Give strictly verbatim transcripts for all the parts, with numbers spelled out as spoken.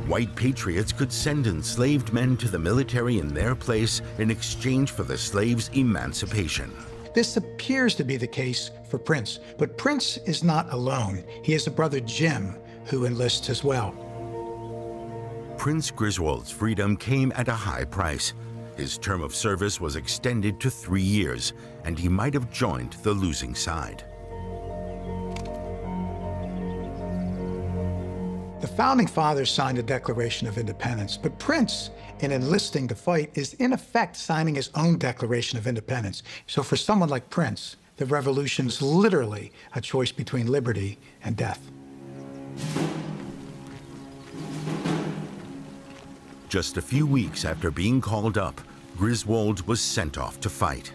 White patriots could send enslaved men to the military in their place in exchange for the slaves' emancipation. This appears to be the case for Prince, but Prince is not alone. He has a brother, Jim, who enlists as well. Prince Griswold's freedom came at a high price. His term of service was extended to three years, and he might have joined the losing side. The Founding Fathers signed a Declaration of Independence, but Prince, in enlisting to fight, is in effect signing his own Declaration of Independence. So for someone like Prince, the revolution's literally a choice between liberty and death. Just a few weeks after being called up, Griswold was sent off to fight.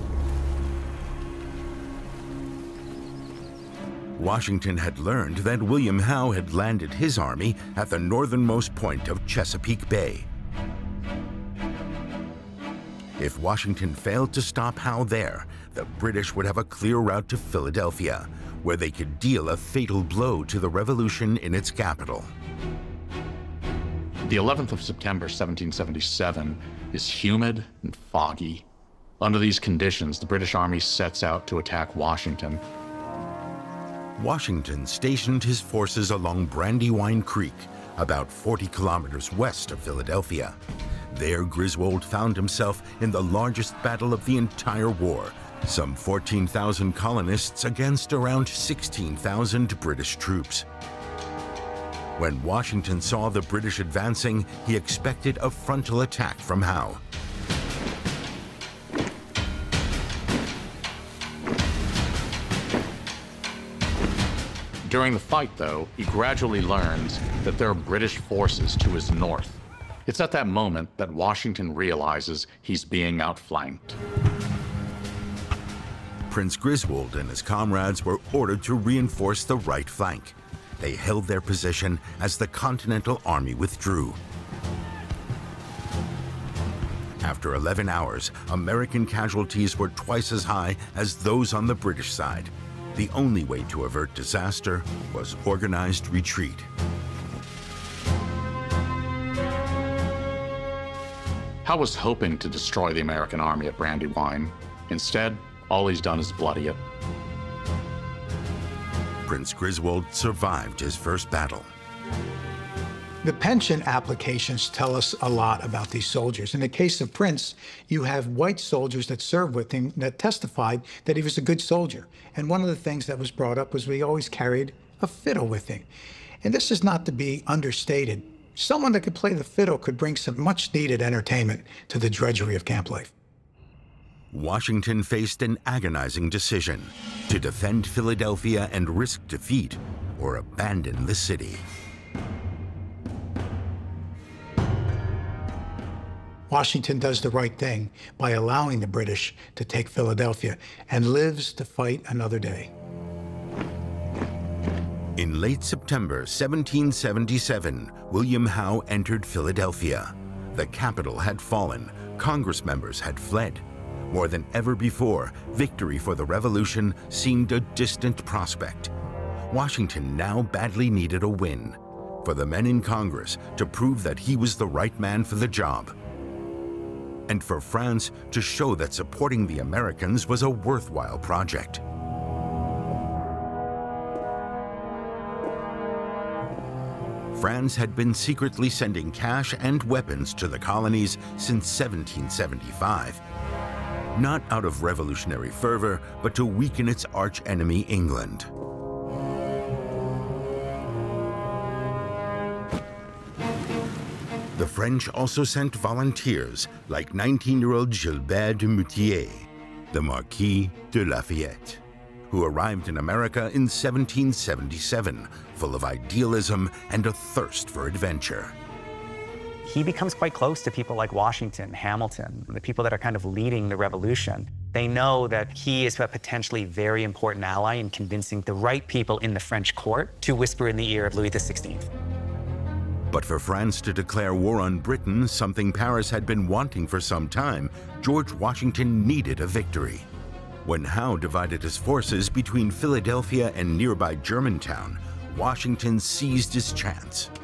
Washington had learned that William Howe had landed his army at the northernmost point of Chesapeake Bay. If Washington failed to stop Howe there, the British would have a clear route to Philadelphia, where they could deal a fatal blow to the revolution in its capital. The eleventh of September, seventeen seventy-seven, is humid and foggy. Under these conditions, the British Army sets out to attack Washington. Washington stationed his forces along Brandywine Creek, about forty kilometers west of Philadelphia. There, Griswold found himself in the largest battle of the entire war, some fourteen thousand colonists against around sixteen thousand British troops. When Washington saw the British advancing, he expected a frontal attack from Howe. During the fight, though, he gradually learns that there are British forces to his north. It's at that moment that Washington realizes he's being outflanked. Prince Griswold and his comrades were ordered to reinforce the right flank. They held their position as the Continental Army withdrew. After eleven hours, American casualties were twice as high as those on the British side. The only way to avert disaster was organized retreat. Howe was hoping to destroy the American army at Brandywine. Instead, all he's done is bloody it. Prince Griswold survived his first battle. The pension applications tell us a lot about these soldiers. In the case of Prince, you have white soldiers that served with him that testified that he was a good soldier. And one of the things that was brought up was he always carried a fiddle with him. And this is not to be understated. Someone that could play the fiddle could bring some much-needed entertainment to the drudgery of camp life. Washington faced an agonizing decision: to defend Philadelphia and risk defeat, or abandon the city. Washington does the right thing by allowing the British to take Philadelphia and lives to fight another day. In late September seventeen seventy-seven, William Howe entered Philadelphia. The capital had fallen, Congress members had fled. More than ever before, victory for the revolution seemed a distant prospect. Washington now badly needed a win, for the men in Congress to prove that he was the right man for the job, and for France to show that supporting the Americans was a worthwhile project. France had been secretly sending cash and weapons to the colonies since seventeen seventy-five. Not out of revolutionary fervor, but to weaken its arch-enemy England. The French also sent volunteers like nineteen-year-old Gilbert de Moutier, the Marquis de Lafayette, who arrived in America in seventeen seventy-seven, full of idealism and a thirst for adventure. He becomes quite close to people like Washington, Hamilton, the people that are kind of leading the revolution. They know that he is a potentially very important ally in convincing the right people in the French court to whisper in the ear of Louis the sixteenth. But for France to declare war on Britain, something Paris had been wanting for some time, George Washington needed a victory. When Howe divided his forces between Philadelphia and nearby Germantown, Washington seized his chance.